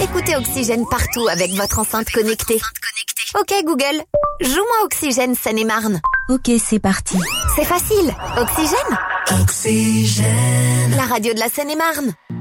Écoutez Oxygène partout avec votre enceinte connectée. Ok Google, joue-moi Oxygène Seine-et-Marne. Ok, c'est parti. C'est facile, Oxygène. Oxygène. La radio de la Seine-et-Marne.